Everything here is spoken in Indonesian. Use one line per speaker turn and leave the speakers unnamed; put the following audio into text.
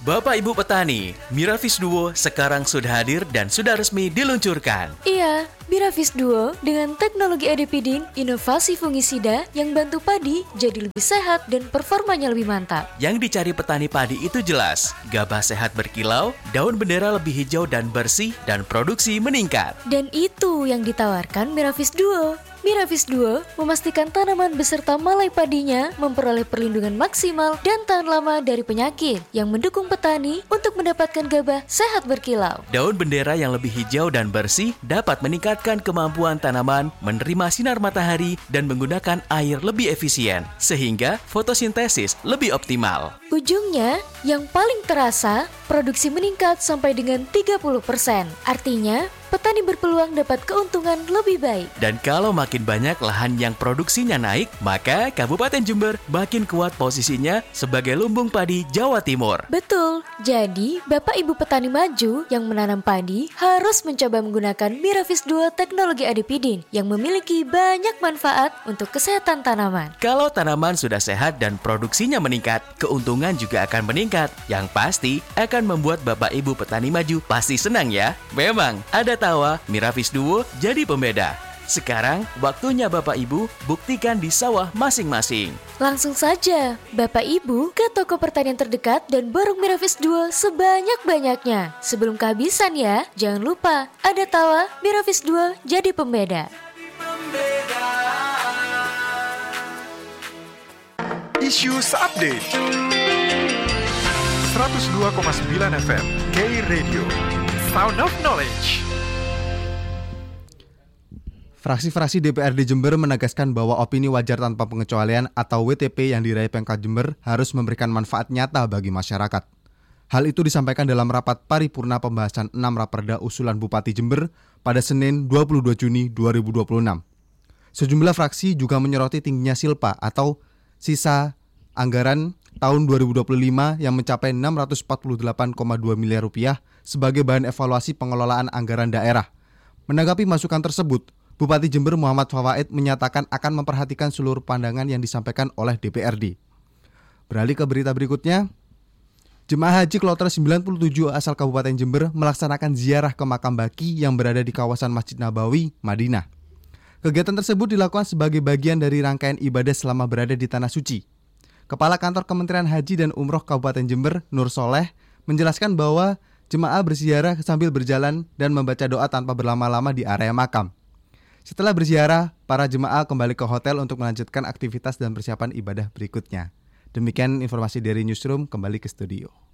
Bapak Ibu Petani, Miravis Duo sekarang sudah hadir dan sudah resmi diluncurkan.
Iya, Miravis Duo dengan teknologi adipidin, inovasi fungisida yang bantu padi jadi lebih sehat dan performanya lebih mantap.
Yang dicari petani padi itu jelas, gabah sehat berkilau, daun bendera lebih hijau dan bersih, dan produksi meningkat.
Dan itu yang ditawarkan Miravis Duo. Miravis Duo memastikan tanaman beserta malai padinya memperoleh perlindungan maksimal dan tahan lama dari penyakit yang mendukung petani untuk mendapatkan gabah sehat berkilau.
Daun bendera yang lebih hijau dan bersih dapat meningkatkan kemampuan tanaman menerima sinar matahari dan menggunakan air lebih efisien, sehingga fotosintesis lebih optimal.
Ujungnya, yang paling terasa, produksi meningkat sampai dengan 30%. Artinya, petani berpeluang dapat keuntungan lebih baik.
Dan kalau makin banyak lahan yang produksinya naik, maka Kabupaten Jember makin kuat posisinya sebagai lumbung padi Jawa Timur.
Betul, jadi Bapak Ibu petani maju yang menanam padi harus mencoba menggunakan Miravis Duo teknologi adipidin yang memiliki banyak manfaat untuk kesehatan tanaman.
Kalau tanaman sudah sehat dan produksinya meningkat, keuntungan juga akan meningkat. Yang pasti akan membuat Bapak Ibu petani maju pasti senang ya. Memang ada tawa Miravis Duo jadi pembeda. Sekarang waktunya Bapak Ibu buktikan di sawah masing-masing.
Langsung saja Bapak Ibu ke toko pertanian terdekat dan borong Miravis Duo sebanyak-banyaknya. Sebelum kehabisan ya, jangan lupa ada tawa Miravis Duo jadi pembeda.
Issues Update 102,9 FM K Radio Sound of Knowledge.
Fraksi-fraksi DPRD Jember menegaskan bahwa opini wajar tanpa pengecualian atau WTP yang diraih Pemkab Jember harus memberikan manfaat nyata bagi masyarakat. Hal itu disampaikan dalam rapat paripurna pembahasan 6 Raperda usulan Bupati Jember pada Senin 22 Juni 2026. Sejumlah fraksi juga menyoroti tingginya silpa atau sisa anggaran tahun 2025 yang mencapai 648,2 miliar rupiah sebagai bahan evaluasi pengelolaan anggaran daerah. Menanggapi masukan tersebut, Bupati Jember Muhammad Fawaid menyatakan akan memperhatikan seluruh pandangan yang disampaikan oleh DPRD. Beralih ke berita berikutnya, Jemaah Haji Kloter 97 asal Kabupaten Jember melaksanakan ziarah ke makam baki yang berada di kawasan Masjid Nabawi, Madinah. Kegiatan tersebut dilakukan sebagai bagian dari rangkaian ibadah selama berada di Tanah Suci. Kepala Kantor Kementerian Haji dan Umroh Kabupaten Jember, Nur Soleh, menjelaskan bahwa jemaah berziarah sambil berjalan dan membaca doa tanpa berlama-lama di area makam. Setelah berziarah, para jemaah kembali ke hotel untuk melanjutkan aktivitas dan persiapan ibadah berikutnya. Demikian informasi dari Newsroom, kembali ke studio.